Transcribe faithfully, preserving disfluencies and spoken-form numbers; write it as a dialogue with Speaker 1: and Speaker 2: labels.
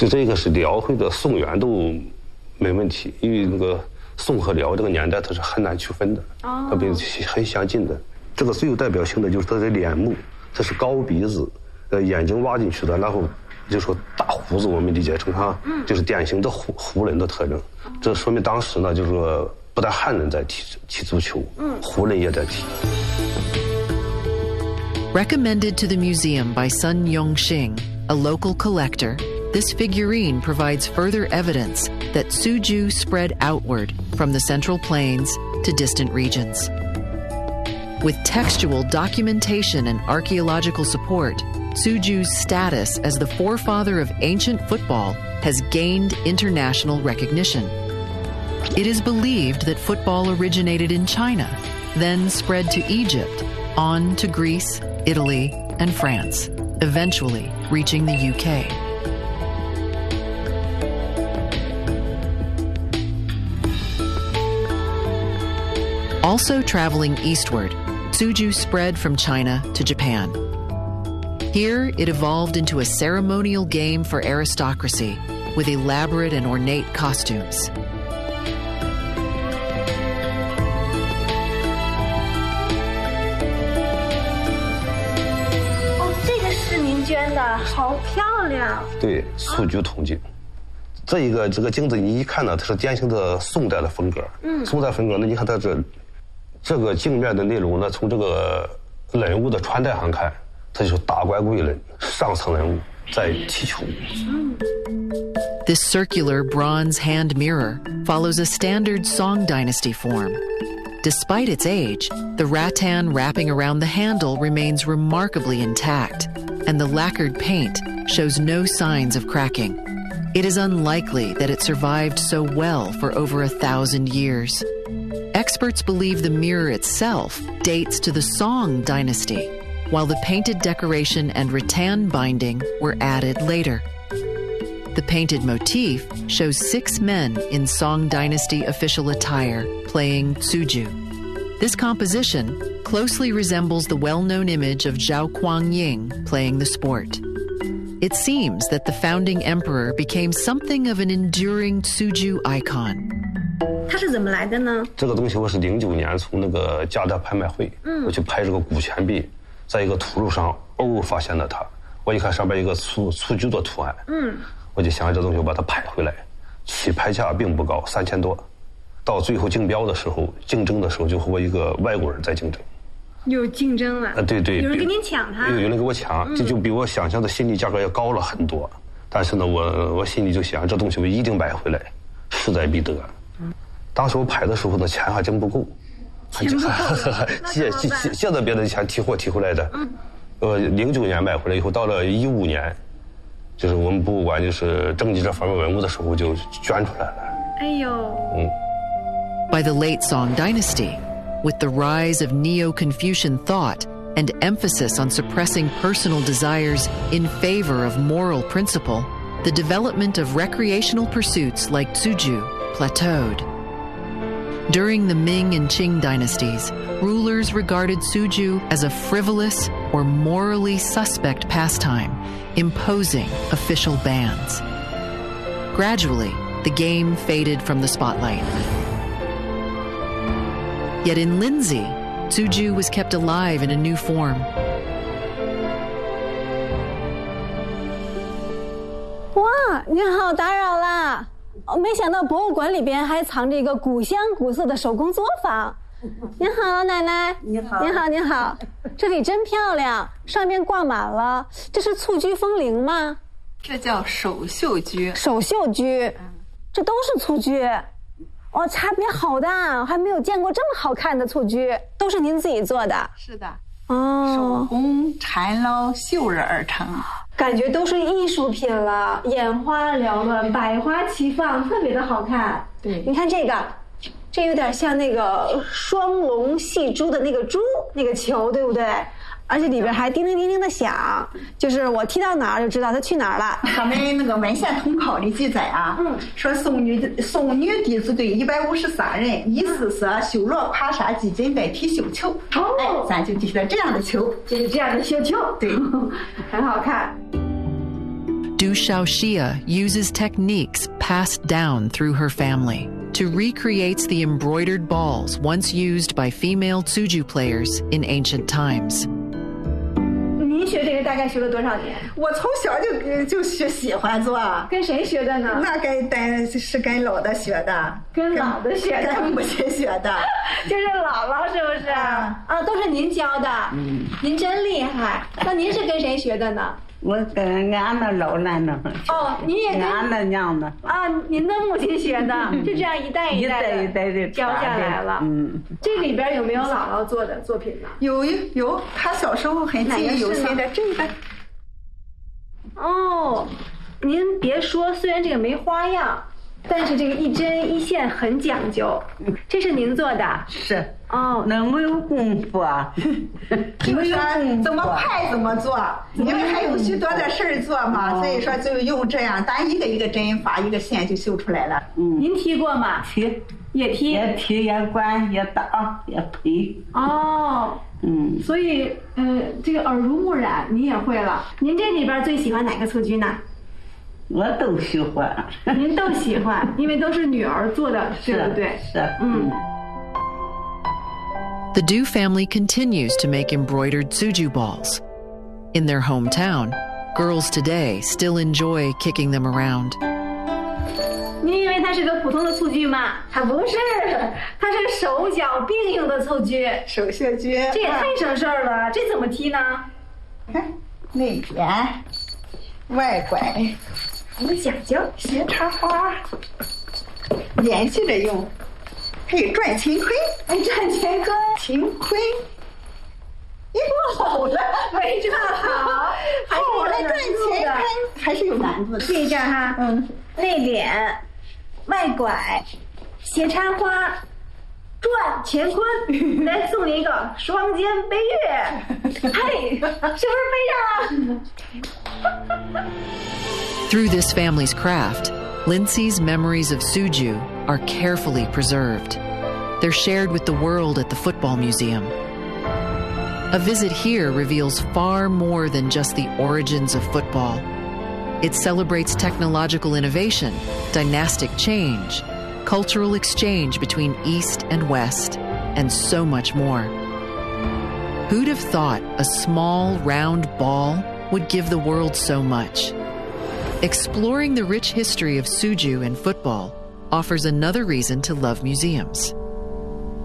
Speaker 1: 就这个是辽或者宋元都没问题，因为那个宋和辽这个年代它是很难区分的，它并很相近的。这个最有代表性的就是它的脸目，它是高鼻子，呃，眼睛挖进去的，然后就说大胡子，我们理解成哈，就是典型的胡胡人的特征。这说明当时呢，就是说不但汉人在踢踢足球，胡人也在踢。
Speaker 2: Recommended to the museum by Sun Yongxing, a local collector, this figurine provides further evidence that Suju spread outward from the Central Plains to distant regions. With textual documentation and archaeological support, Suju's status as the forefather of ancient football has gained international recognition. It is believed that football originated in China, then spread to Egypt, on to Greece, Italy, and France, eventually reaching the U K. Also traveling eastward, Suju spread from China to Japan. Here, it evolved into a ceremonial game for aristocracy with elaborate and ornate costumes.
Speaker 3: Oh, 这个是您捐的，好漂亮。
Speaker 1: 对，数据统计。这一个这个镜子，你一看呢，它是典型的宋代的风格。嗯，宋代风格呢，你看它这这个镜面的内容呢，从这个人物的穿戴上看，它就是达官贵人、上层人物在踢球。
Speaker 2: This circular bronze hand mirror follows a standard Song Dynasty form. Despite its age, the rattan wrapping around the handle remains remarkably intact, and the lacquered paint shows no signs of cracking. It is unlikely that it survived so well for over a thousand years. Experts believe the mirror itself dates to the Song Dynasty, while the painted decoration and rattan binding were added later. The painted motif shows six men in Song Dynasty official attire playing Suju. This composition closely resembles the well-known image of Zhao Kuangying playing the sport. It seems that the founding emperor became something of an enduring Suju icon.
Speaker 3: 它是怎么来的呢？
Speaker 1: 这个东西我是零九年从那个嘉德拍卖会，嗯，我去拍这个古钱币，在一个土路上偶尔发现了它。我一看上边一个蹴蹴鞠的图案，嗯，我就想这东西我把它拍回来。起拍价并不高，三千多。到最后竞标的时候，竞争的时候就和我一个外国人在竞争。
Speaker 3: 有竞争了啊？
Speaker 1: 对对，
Speaker 3: 有人跟您抢它？
Speaker 1: 有有人跟我抢，这、嗯、就比我想象的心理价格要高了很多。但是呢，我我心里就想，这东西我一定买回来，势在必得。嗯，当时我拍的时候呢，钱还真不够，
Speaker 3: 钱不够，
Speaker 1: 借借借借的别人的钱提货提回来的。嗯，呃，零九年买回来以后，到了一五年，就是我们博物馆就是征集这方面文物的时候就捐出来了。
Speaker 3: 哎呦，
Speaker 1: 嗯。
Speaker 2: By the late Song Dynasty, with the rise of Neo-Confucian thought and emphasis on suppressing personal desires in favor of moral principle, the development of recreational pursuits like Suju plateaued. During the Ming and Qing dynasties, rulers regarded Suju as a frivolous or morally suspect pastime, imposing official bans. Gradually, the game faded from the spotlight. Yet in Lindsay, Suju was kept alive in a new form.
Speaker 3: 哇，您好，打扰啦！哦，没想到博物馆里边还藏着一个古香古色的手工作坊。您好，奶奶。你好。您好，您好。这里真漂亮，上面挂满了。这是蹴鞠风铃吗？
Speaker 4: 这叫手绣鞠。
Speaker 3: 手绣鞠，这都是蹴鞠。哦，差别好大，还没有见过这么好看的蹴鞠，都是您自己做的？
Speaker 4: 是的，
Speaker 3: 哦，
Speaker 4: 手工缠绕绣制而成，
Speaker 3: 感觉都是艺术品了，眼花缭乱，百花齐放，特别的好看。
Speaker 4: 对，
Speaker 3: 你看这个，这有点像那个双龙戏珠的那个珠那个球，对不对？而且里边还叮叮叮叮的响，就是我踢到哪儿就知道他去哪儿了。
Speaker 4: 咱们那个文献通考的记载啊，嗯，说宋女宋女弟子队一百五十三人，意思是修罗跨沙基金代替绣球。哦，哎，咱就踢了这样的球，
Speaker 3: 就是这样的绣球，
Speaker 4: 对，
Speaker 3: 很好看。
Speaker 2: Du Shaoxia uses techniques passed down through her family to recreate the embroidered balls once used by female Tsuju players in ancient times.
Speaker 3: 您学这个大概学了多少年？
Speaker 4: 我从小就就学喜欢做。
Speaker 3: 跟谁学的呢？
Speaker 4: 那跟跟是跟老的学的，
Speaker 3: 跟老的学的，
Speaker 4: 跟母亲学的，
Speaker 3: 就是姥姥是不是？啊，啊都是您教的。嗯，您真厉害。那您是跟谁学的呢？
Speaker 5: 我跟俺那老奶奶。
Speaker 3: 哦，您也跟
Speaker 5: 俺那娘的。
Speaker 3: 啊，您的母亲学的，就这样一代一代的
Speaker 5: 一代一代的
Speaker 3: 教下来了。嗯，这里边有没有姥姥做的作品呢？
Speaker 4: 有有有，她小时候很记忆犹新的这个。
Speaker 3: 哦，您别说，虽然这个没花样，但是这个一针一线很讲究。这是您做的？
Speaker 5: 是。
Speaker 3: 哦，
Speaker 5: 那没有功夫啊。
Speaker 4: 就是说怎么快怎么做，因为还有许多的事儿做嘛，所以说就用这样，咱一个一个针法，一个线就绣出来了。
Speaker 3: 嗯，您踢过吗？
Speaker 5: 踢，
Speaker 3: 也踢，
Speaker 5: 也踢，也管，也打，也推。
Speaker 3: 哦。嗯，所以呃，这个耳濡目染，您也会了。您这里边最喜欢哪个蹴鞠呢？
Speaker 5: 我都喜欢。
Speaker 3: 您都喜欢，因为都是女儿做的，对不对？
Speaker 5: 是。嗯。
Speaker 2: The Du family continues to make embroidered Tsuju balls. In their hometown, girls today still enjoy kicking them around.
Speaker 3: 您以为它是个普通的蹴鞠吗？它不是，它是手脚并用的蹴鞠，
Speaker 4: 手削鞠。
Speaker 3: 这也太省事儿了，这怎么踢呢？
Speaker 4: 看内点，外拐，
Speaker 3: 有讲究，
Speaker 4: 斜插花，连续着用。还有转乾坤，
Speaker 3: 哎，转乾坤，
Speaker 4: 乾坤，一不好了，
Speaker 3: 没转好，
Speaker 4: 好了，转乾坤还是有难度的。
Speaker 3: 这一下哈，嗯，内敛，外拐，斜插花，转乾坤，来送你一个双肩背月，嘿，是不是背上了？
Speaker 2: Through this family's craft, Lindsay's memories of Tsuju are carefully preserved. They're shared with the world at the Football Museum. A visit here reveals far more than just the origins of football. It celebrates technological innovation, dynastic change, cultural exchange between East and West, and so much more. Who'd have thought a small, round ball would give the world so much? Exploring the rich history of Tsuju and football offers another reason to love museums.